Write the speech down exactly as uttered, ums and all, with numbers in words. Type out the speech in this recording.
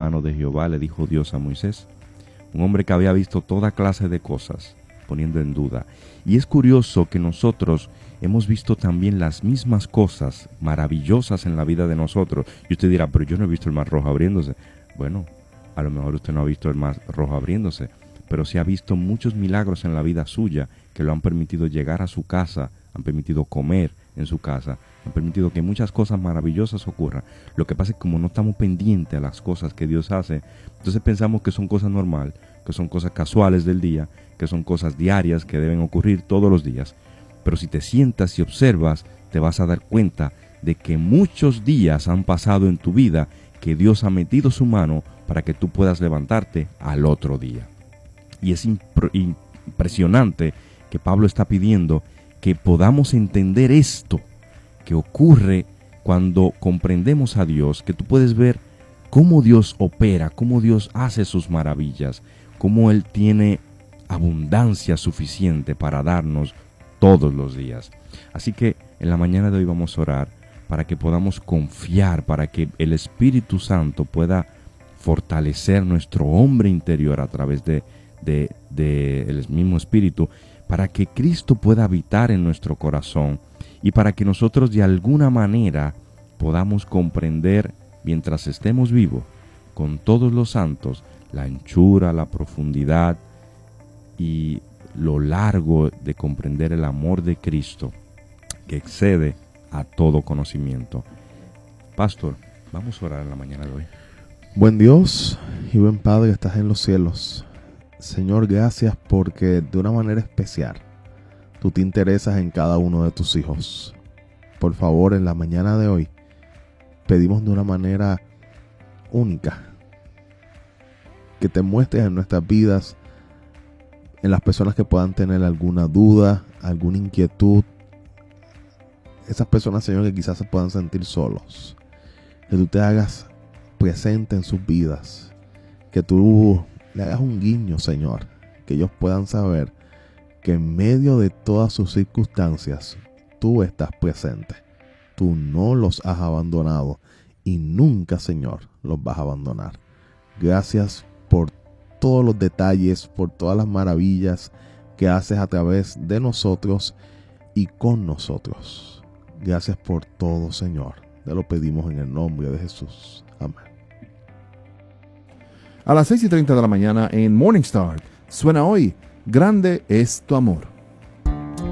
mano de Jehová, le dijo Dios a Moisés. Un hombre que había visto toda clase de cosas, poniendo en duda. Y es curioso que nosotros hemos visto también las mismas cosas maravillosas en la vida de nosotros. Y usted dirá, pero yo no he visto el mar rojo abriéndose. Bueno, a lo mejor usted no ha visto el mar rojo abriéndose, pero sí ha visto muchos milagros en la vida suya que lo han permitido llegar a su casa, han permitido comer en su casa, han permitido que muchas cosas maravillosas ocurran. Lo que pasa es que como no estamos pendientes a las cosas que Dios hace, entonces pensamos que son cosas normales, que son cosas casuales del día, que son cosas diarias que deben ocurrir todos los días. Pero si te sientas y observas, te vas a dar cuenta de que muchos días han pasado en tu vida que Dios ha metido su mano para que tú puedas levantarte al otro día. Y es impr- impresionante que Pablo está pidiendo que podamos entender esto que ocurre cuando comprendemos a Dios, que tú puedes ver cómo Dios opera, cómo Dios hace sus maravillas, cómo Él tiene abundancia suficiente para darnos todos los días. Así que en la mañana de hoy vamos a orar para que podamos confiar, para que el Espíritu Santo pueda fortalecer nuestro hombre interior a través de, de, de el mismo Espíritu, para que Cristo pueda habitar en nuestro corazón y para que nosotros de alguna manera podamos comprender, mientras estemos vivos, con todos los santos, la anchura, la profundidad y lo largo de comprender el amor de Cristo, que excede a todo conocimiento. Pastor, vamos a orar en la mañana de hoy. Buen Dios y buen Padre que estás en los cielos. Señor, gracias porque de una manera especial tú te interesas en cada uno de tus hijos. Por favor, en la mañana de hoy pedimos de una manera única que te muestres en nuestras vidas, en las personas que puedan tener alguna duda, alguna inquietud, esas personas, Señor, que quizás se puedan sentir solos, que tú te hagas presente en sus vidas, que tú le hagas un guiño, Señor, que ellos puedan saber que en medio de todas sus circunstancias tú estás presente, tú no los has abandonado y nunca, Señor, los vas a abandonar. Gracias por todos los detalles, por todas las maravillas que haces a través de nosotros y con nosotros. Gracias por todo, Señor. Te lo pedimos en el nombre de Jesús. Amén. A las seis y treinta de la mañana en Morning Star suena hoy, Grande es tu amor.